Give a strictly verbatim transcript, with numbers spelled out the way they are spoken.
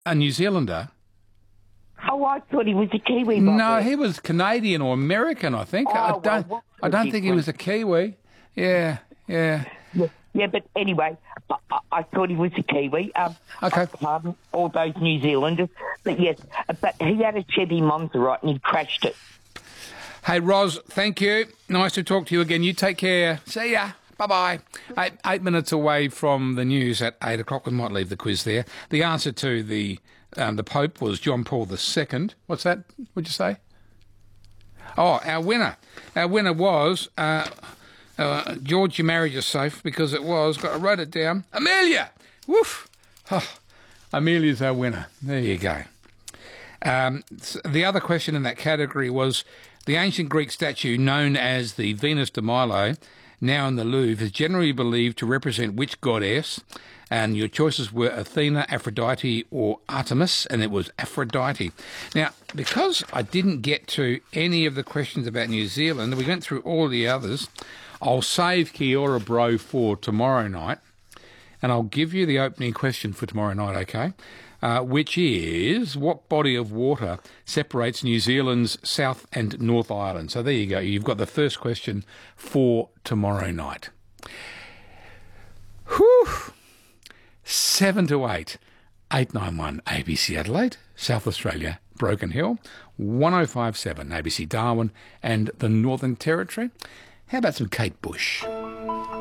A New Zealander? Oh, I thought he was a Kiwi. No, he was Canadian or American, I think. Oh, I well, don't. what's I the don't think he was a Kiwi. Yeah, yeah. Yeah, yeah, but anyway, I, I, I thought he was a Kiwi. Um, Okay. Pardon, all those New Zealanders. But yes, but he had a Chevy Monza, right, and he crashed it. Hey, Ros, thank you. Nice to talk to you again. You take care. See ya. Bye-bye. Eight, eight minutes away from the news at eight o'clock. We might leave the quiz there. The answer to the um, the Pope was John Paul the Second. What's that? What'd you say? Oh, our winner. Our winner was... Uh, uh, George, your marriage is safe because it was... Got, I wrote it down. Amelia! Woof! Oh, Amelia's our winner. There you go. Um, the other question in that category was the ancient Greek statue known as the Venus de Milo, now in the Louvre, is generally believed to represent which goddess? And your choices were Athena, Aphrodite, or Artemis, and it was Aphrodite. Now, because I didn't get to any of the questions about New Zealand, we went through all the others, I'll save Kia ora bro for tomorrow night, and I'll give you the opening question for tomorrow night, okay? Uh, which is, what body of water separates New Zealand's South and North Island? So there you go. You've got the first question for tomorrow night. Whew. Seven to eight. eight nine one A B C Adelaide, South Australia, Broken Hill, one oh five seven A B C Darwin and the Northern Territory. How about some Kate Bush?